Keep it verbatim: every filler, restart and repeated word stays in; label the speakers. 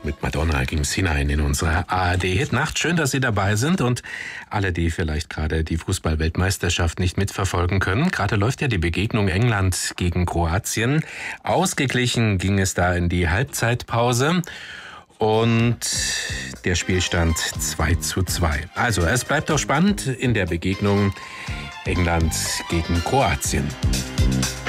Speaker 1: Mit Madonna ging es hinein in unsere A R D-Hit-Nacht. Schön, dass Sie dabei sind, und alle, die vielleicht gerade die Fußball-Weltmeisterschaft nicht mitverfolgen können. Gerade läuft ja die Begegnung England gegen Kroatien. Ausgeglichen ging es da in die Halbzeitpause. Und der Spielstand zwei zu zwei. Also, es bleibt doch spannend in der Begegnung England gegen Kroatien.